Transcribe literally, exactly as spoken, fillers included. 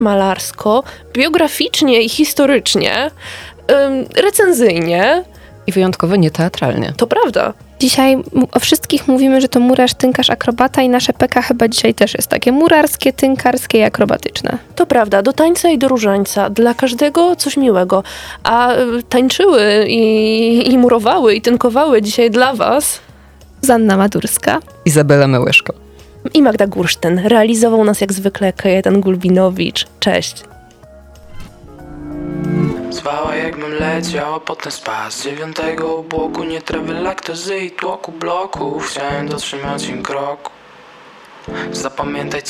malarsko, biograficznie i historycznie, ym, recenzyjnie. I wyjątkowo nieteatralnie. To prawda. Dzisiaj o wszystkich mówimy, że to murarz, tynkarz, akrobata i nasze P K chyba dzisiaj też jest takie murarskie, tynkarskie i akrobatyczne. To prawda, do tańca i do różańca. Dla każdego coś miłego. A y, tańczyły i, i murowały i tynkowały dzisiaj dla was Zuzanna Madurska, Izabela Mełeszko i Magda Gursztyn. Realizował nas jak zwykle Kajetan Gulbinowicz. Cześć. Zwała jakbym leciał, a potem spadł z dziewiątego obłoku. Nie trawy laktozy i tłoku bloków. Chciałem dotrzymać im kroku. Zapamiętaj